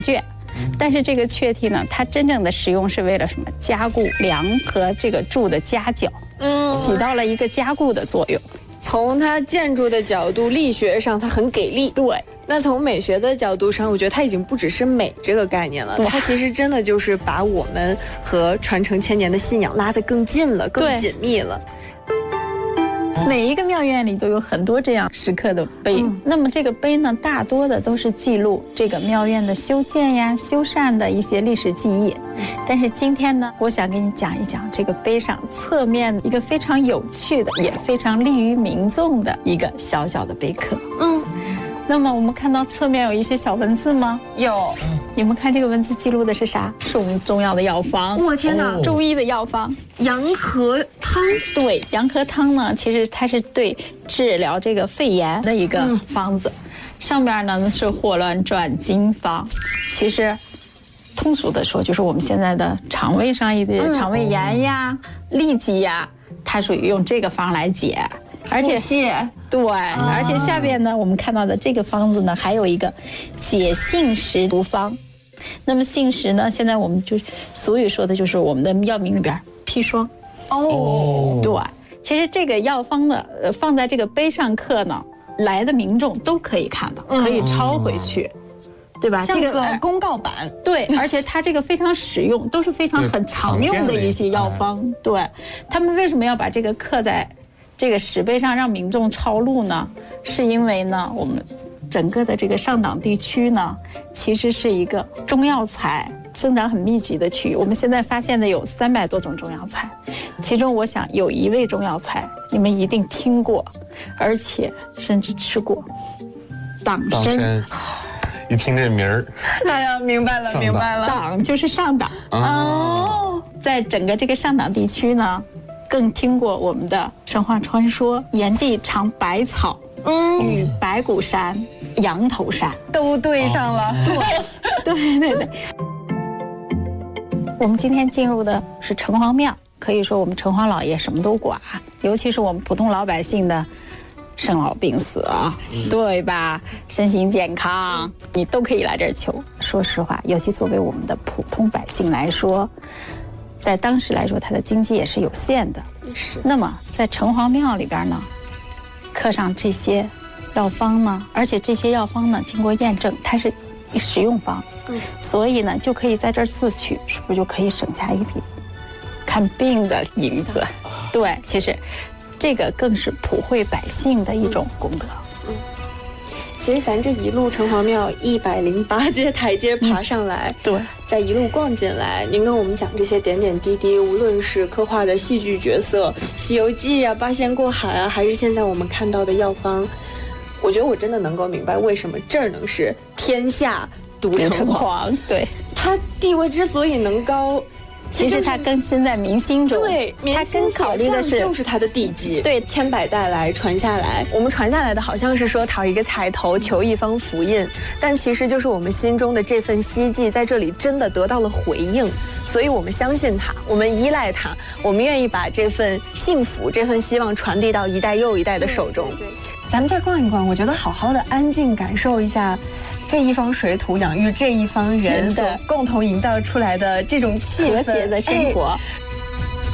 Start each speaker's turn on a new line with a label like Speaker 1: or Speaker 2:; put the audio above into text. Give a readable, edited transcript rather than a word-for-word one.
Speaker 1: 阙。但是这个阙体呢，它真正的使用是为了什么？加固梁和这个柱的夹角，起到了一个加固的作用。
Speaker 2: 从它建筑的角度，力学上它很给力。
Speaker 1: 对。
Speaker 2: 那从美学的角度上，我觉得它已经不只是美这个概念了，它其实真的就是把我们和传承千年的信仰拉得更近了，更紧密了。
Speaker 1: 每一个庙院里都有很多这样石刻的碑，那么这个碑呢，大多的都是记录这个庙院的修建呀、修缮的一些历史记忆。但是今天呢，我想给你讲一讲这个碑上侧面一个非常有趣的，也非常利于民众的一个小小的碑刻。那么我们看到侧面有一些小文字吗？
Speaker 2: 有。
Speaker 1: 你们看这个文字记录的是啥？是我们中药的药方。
Speaker 2: 我天哪！
Speaker 1: 中医的药方，
Speaker 2: 羊河汤。
Speaker 1: 对，羊河汤呢，其实它是对治疗这个肺炎的一个方子。上边呢是霍乱转经方，其实通俗的说，就是我们现在的肠胃上一点肠胃炎呀、痢疾呀，它属于用这个方来解。而且对，而且下边呢，我们看到的这个方子呢，还有一个解杏石毒方。那么杏石呢，现在我们就俗语说的就是我们的药名里边砒霜。对，其实这个药方呢，放在这个碑上刻呢，来的民众都可以看到，可以抄回去。对吧？
Speaker 2: 像个公告板。
Speaker 1: 对，而且它这个非常实用，都是非常很常用的一些药方。对，他们为什么要把这个刻在这个石碑上让民众抄录呢？是因为呢，我们整个的这个上党地区呢，其实是一个中药材生长很密集的区域。我们现在发现的有300多种中药材，其中我想有一味中药材你们一定听过，而且甚至吃过，党参。
Speaker 3: 一听这名儿，
Speaker 2: 哎呀，明白了，明白了。
Speaker 1: 党就是上党哦，在整个这个上党地区呢，更听过我们的神话传说，炎帝尝百草，与白骨山、羊头山
Speaker 2: 都对上了。
Speaker 1: 对。我们今天进入的是城隍庙，可以说我们城隍老爷什么都管，尤其是我们普通老百姓的生老病死啊，对吧？身心健康，你都可以来这儿求。说实话，尤其作为我们的普通百姓来说，在当时来说，它的经济也是有限的。
Speaker 2: 是。
Speaker 1: 那么在城隍庙里边呢，刻上这些药方呢，而且这些药方呢，经过验证，它是实用方，所以呢，就可以在这儿自取，是不是就可以省下一笔看病的银子？对，其实。这个更是普惠百姓的一种功德。
Speaker 2: 其实咱这一路城隍庙108阶台阶爬上来，
Speaker 1: 对，
Speaker 2: 再一路逛进来，您跟我们讲这些点点滴滴，无论是刻画的戏剧角色，《西游记》啊、八仙过海啊，还是现在我们看到的药方，我觉得我真的能够明白为什么这儿能是天下独城隍。
Speaker 1: 对，
Speaker 2: 它地位之所以能高。
Speaker 1: 其实它根深在民心中，
Speaker 2: 对，
Speaker 1: 它更考虑的是
Speaker 2: 就是它的地基，
Speaker 1: 对，
Speaker 2: 千百代来传下来。我们传下来的好像是说讨一个彩头，求一方福印，但其实就是我们心中的这份希冀，在这里真的得到了回应，所以我们相信它，我们依赖它，我们愿意把这份幸福、这份希望传递到一代又一代的手中。对，咱们再逛一逛，我觉得好好的安静感受一下。这一方水土养育这一方人所共同营造出来的这种和
Speaker 1: 谐的生活。